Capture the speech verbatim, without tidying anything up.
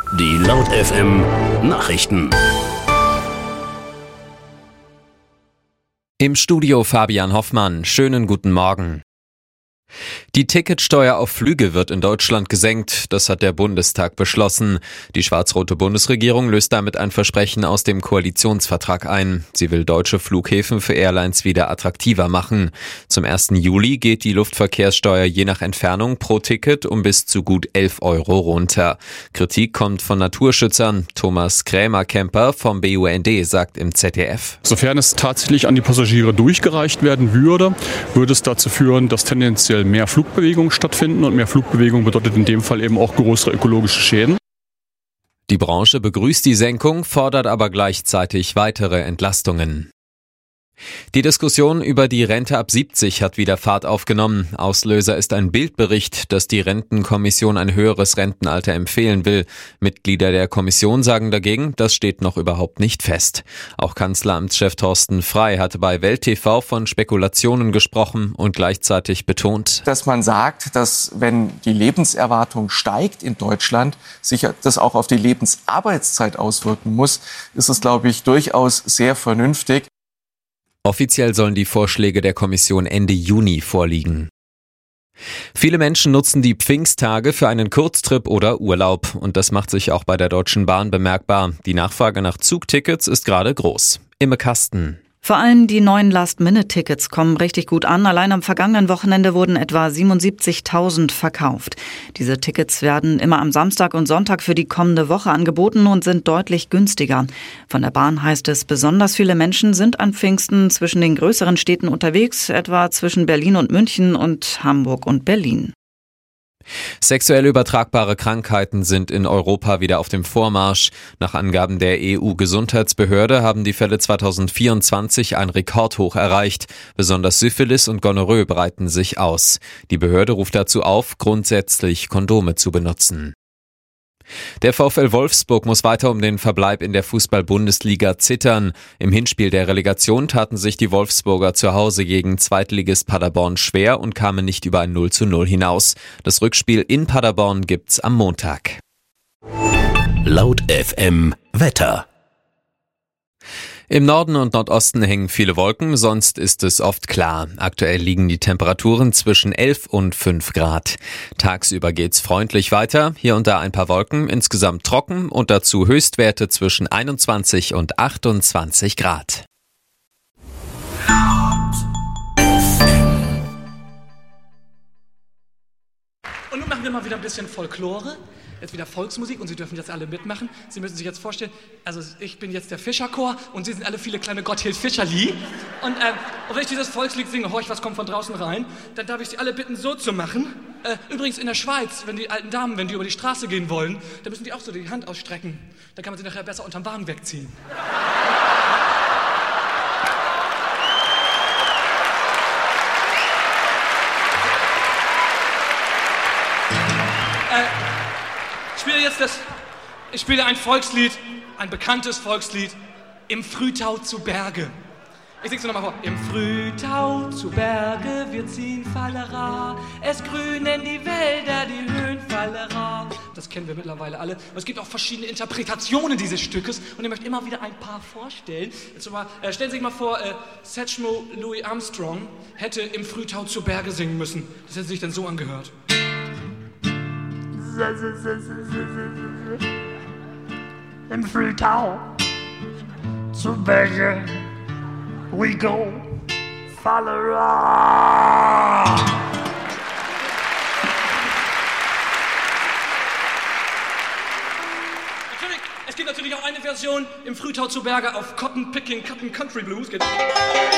Die Laut F M Nachrichten. Im Studio Fabian Hoffmann. Schönen guten Morgen. Die Ticketsteuer auf Flüge wird in Deutschland gesenkt. Das hat der Bundestag beschlossen. Die schwarz-rote Bundesregierung löst damit ein Versprechen aus dem Koalitionsvertrag ein. Sie will deutsche Flughäfen für Airlines wieder attraktiver machen. Zum ersten Juli geht die Luftverkehrssteuer je nach Entfernung pro Ticket um bis zu gut elf Euro runter. Kritik kommt von Naturschützern. Thomas Krämer-Kemper vom B U N D sagt im Z D F: Sofern es tatsächlich an die Passagiere durchgereicht werden würde, würde es dazu führen, dass tendenziell mehr Flugbewegungen stattfinden, und mehr Flugbewegung bedeutet in dem Fall eben auch größere ökologische Schäden. Die Branche begrüßt die Senkung, fordert aber gleichzeitig weitere Entlastungen. Die Diskussion über die Rente ab siebzig hat wieder Fahrt aufgenommen. Auslöser ist ein Bildbericht, dass die Rentenkommission ein höheres Rentenalter empfehlen will. Mitglieder der Kommission sagen dagegen, das steht noch überhaupt nicht fest. Auch Kanzleramtschef Thorsten Frey hatte bei Welt T V von Spekulationen gesprochen und gleichzeitig betont, dass man sagt, dass wenn die Lebenserwartung steigt in Deutschland, sich das auch auf die Lebensarbeitszeit auswirken muss, ist es, glaube ich, durchaus sehr vernünftig. Offiziell sollen die Vorschläge der Kommission Ende Juni vorliegen. Viele Menschen nutzen die Pfingsttage für einen Kurztrip oder Urlaub. Und das macht sich auch bei der Deutschen Bahn bemerkbar. Die Nachfrage nach Zugtickets ist gerade groß. Imme Kasten. Vor allem die neuen Last-Minute-Tickets kommen richtig gut an. Allein am vergangenen Wochenende wurden etwa siebenundsiebzigtausend verkauft. Diese Tickets werden immer am Samstag und Sonntag für die kommende Woche angeboten und sind deutlich günstiger. Von der Bahn heißt es, besonders viele Menschen sind an Pfingsten zwischen den größeren Städten unterwegs, etwa zwischen Berlin und München und Hamburg und Berlin. Sexuell übertragbare Krankheiten sind in Europa wieder auf dem Vormarsch. Nach Angaben der E U-Gesundheitsbehörde haben die Fälle zweitausendvierundzwanzig ein Rekordhoch erreicht. Besonders Syphilis und Gonorrhoe breiten sich aus. Die Behörde ruft dazu auf, grundsätzlich Kondome zu benutzen. Der VfL Wolfsburg muss weiter um den Verbleib in der Fußball-Bundesliga zittern. Im Hinspiel der Relegation taten sich die Wolfsburger zu Hause gegen Zweitligist Paderborn schwer und kamen nicht über ein null zu null hinaus. Das Rückspiel in Paderborn gibt's am Montag. Laut F M Wetter. Im Norden und Nordosten hängen viele Wolken, sonst ist es oft klar. Aktuell liegen die Temperaturen zwischen elf und fünf Grad. Tagsüber geht's freundlich weiter, hier und da ein paar Wolken, insgesamt trocken und dazu Höchstwerte zwischen einundzwanzig und achtundzwanzig Grad. Und nun machen wir mal wieder ein bisschen Folklore. Jetzt wieder Volksmusik und Sie dürfen jetzt alle mitmachen. Sie müssen sich jetzt vorstellen, also ich bin jetzt der Fischerchor und Sie sind alle viele kleine Gotthild Fischerli. Und, äh, und wenn ich dieses Volkslied singe, horch, was kommt von draußen rein, dann darf ich Sie alle bitten, so zu machen. Äh, übrigens in der Schweiz, wenn die alten Damen, wenn die über die Straße gehen wollen, dann müssen die auch so die Hand ausstrecken. Dann kann man sie nachher besser unterm Wagen wegziehen. Ich spiele jetzt das, ich spiele ein Volkslied, ein bekanntes Volkslied, Im Frühtau zu Berge. Ich sing's nochmal vor. Im Frühtau zu Berge, wir ziehen Fallera, es grünen die Wälder, die Höhen Fallera. Das kennen wir mittlerweile alle. Und es gibt auch verschiedene Interpretationen dieses Stückes und ich möchte immer wieder ein paar vorstellen. Jetzt mal, äh, stellen Sie sich mal vor, äh, Satchmo Louis Armstrong hätte Im Frühtau zu Berge singen müssen. Das hätte sich dann so angehört. Im Frühtau zu Berge we go, Fallera. Natürlich, es gibt natürlich auch eine Version Im Frühtau zu Berge auf Cotton Picking, Cotton Country Blues.